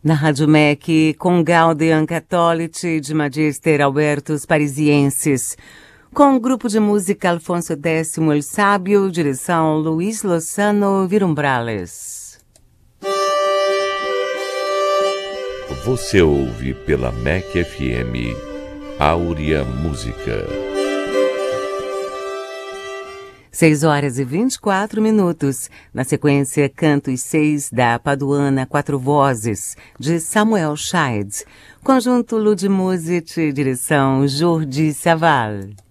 Na Rádio MEC, com Gaudium Catholici de Magister Albertus Parisienses. Com o grupo de música Alfonso X El Sábio, direção Luiz Lozano Virumbrales. Você ouve pela MEC FM Áurea Música. 6h24. Na sequência, Cantos 6 da Paduana Quatro Vozes, de Samuel Scheid. Conjunto Ludmusic, direção Jordi Saval.